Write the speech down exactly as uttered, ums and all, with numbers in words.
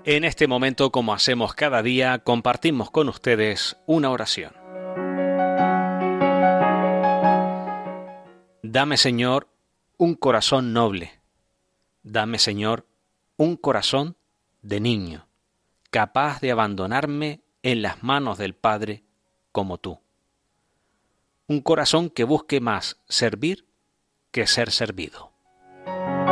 En este momento, como hacemos cada día, compartimos con ustedes una oración. Dame, Señor, un corazón noble. Dame, Señor, un corazón de niño, capaz de abandonarme en las manos del Padre como tú. Un corazón que busque más servir que ser servido.